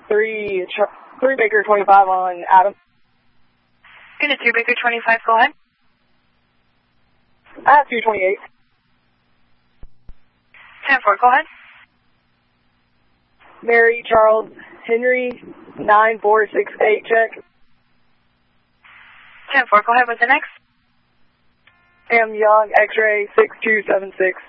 3 Baker 25 on Adam. Unit 3 Baker 25, go ahead. I have 228. 10-4, go ahead. Mary Charles Henry 9468 check. 10-4, go ahead with the next. Sam Young X-ray 6276.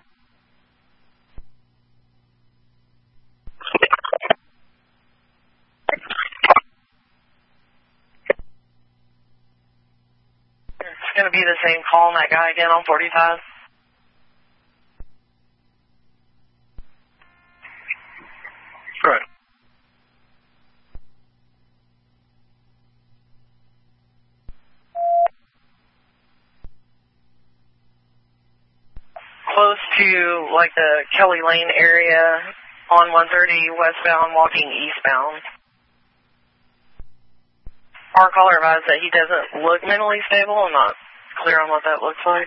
It's going to be the same call on that guy again on 45. Right. Close to, like, the Kelly Lane area on 130 westbound, walking eastbound. Our caller advised that he doesn't look mentally stable. I'm not clear on what that looks like.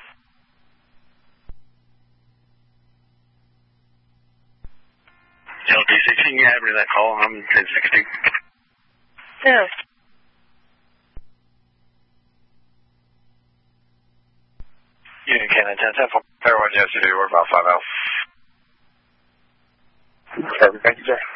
LD16, you have me that call. I'm 1060. Yeah. Union Cannon 10-10, Fairway, yes, you do. We're about 5 out. Perfect. Thank you, sir.